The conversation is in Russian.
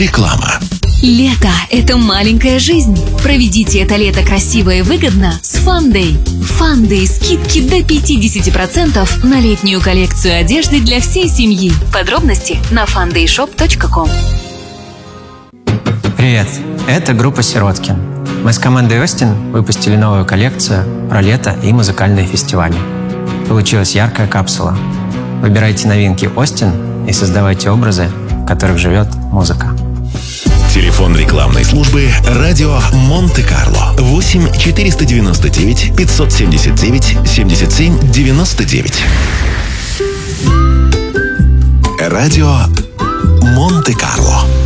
Реклама. Лето – это маленькая жизнь. Проведите это лето красиво и выгодно с Fun-Day. Fun-Day – скидки до 50% на летнюю коллекцию одежды для всей семьи. Подробности на fundayshop.com. Привет, это группа «Сироткин». Мы с командой «Остин» выпустили новую коллекцию про лето и музыкальные фестивали. Получилась яркая капсула. Выбирайте новинки «Остин» и создавайте образы, в которых живет музыка. Телефон рекламной службы «Радио Монте-Карло» 8 499 579 77 99. Радио Монте-Карло.